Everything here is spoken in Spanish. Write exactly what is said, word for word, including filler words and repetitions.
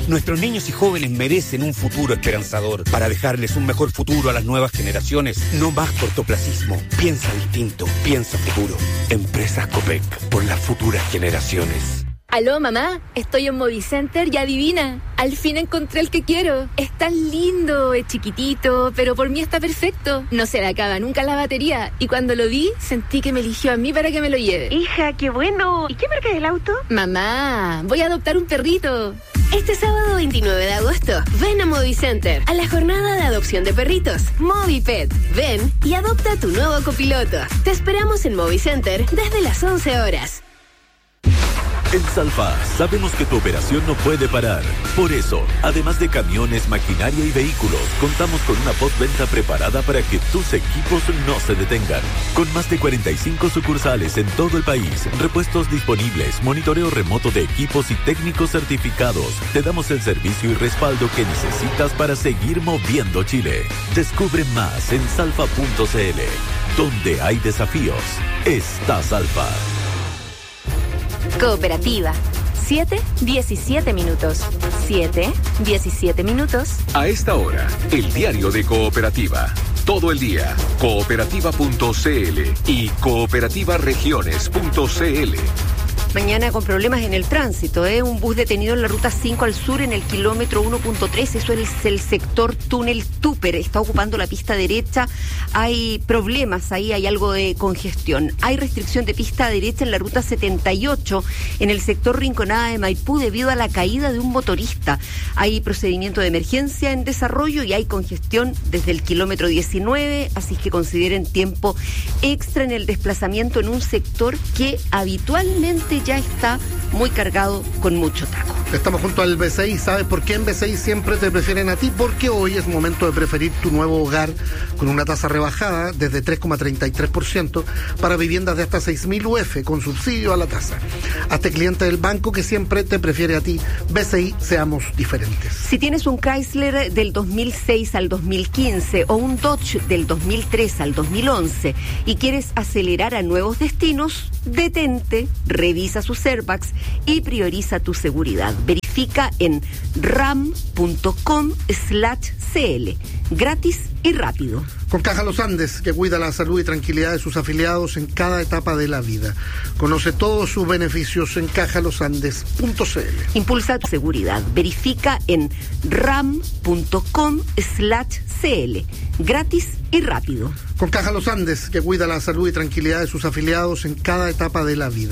Nuestros niños y jóvenes merecen un futuro esperanzador. Para dejarles un mejor futuro a las nuevas generaciones, no más cortoplacismo. Piensa distinto, piensa futuro. Empresas Copec, por las futuras generaciones. Aló, mamá, estoy en Movicenter y adivina, al fin encontré el que quiero. Es tan lindo, es chiquitito, pero por mí está perfecto. No se le acaba nunca la batería y cuando lo vi, sentí que me eligió a mí para que me lo lleve. Hija, qué bueno. ¿Y qué marca es el auto? Mamá, voy a adoptar un perrito. Este sábado veintinueve de agosto, ven a Movicenter a la jornada de adopción de perritos, Movipet. Ven y adopta tu nuevo copiloto. Te esperamos en Movicenter desde las once horas. En Salfa sabemos que tu operación no puede parar. Por eso, además de camiones, maquinaria y vehículos, contamos con una postventa preparada para que tus equipos no se detengan. Con más de cuarenta y cinco sucursales en todo el país, repuestos disponibles, monitoreo remoto de equipos y técnicos certificados, te damos el servicio y respaldo que necesitas para seguir moviendo Chile. Descubre más en salfa punto c l. Donde hay desafíos, está Salfa. Cooperativa. siete, diecisiete minutos. siete, diecisiete minutos. A esta hora, el diario de Cooperativa. Todo el día. cooperativa punto c l y cooperativa regiones punto c l. Mañana con problemas en el tránsito, ¿eh? Un bus detenido en la ruta cinco al sur en el kilómetro uno punto tres, eso es el sector túnel Túper, está ocupando la pista derecha, hay problemas ahí, hay algo de congestión. Hay restricción de pista derecha en la ruta setenta y ocho en el sector Rinconada de Maipú debido a la caída de un motorista. Hay procedimiento de emergencia en desarrollo y hay congestión desde el kilómetro diecinueve, así que consideren tiempo extra en el desplazamiento en un sector que habitualmente ya está muy cargado con mucho taco. Estamos junto al B C I. ¿Sabes por qué en B C I siempre te prefieren a ti? Porque hoy es momento de preferir tu nuevo hogar con una tasa rebajada desde tres coma treinta y tres por ciento para viviendas de hasta seis mil U F con subsidio a la tasa. Hazte cliente del banco que siempre te prefiere a ti. B C I, seamos diferentes. Si tienes un Chrysler del dos mil seis al dos mil quince o un Dodge del dos mil tres al dos mil once y quieres acelerar a nuevos destinos, detente, revisa sus airbags y prioriza tu seguridad. Verifica en ram punto com slash c l. Gratis y rápido. Con Caja Los Andes, que cuida la salud y tranquilidad de sus afiliados en cada etapa de la vida. Conoce todos sus beneficios en caja los andes punto c l. Impulsa tu seguridad. Verifica en ram punto com slash c l. Gratis y rápido. Con Caja Los Andes, que cuida la salud y tranquilidad de sus afiliados en cada etapa de la vida.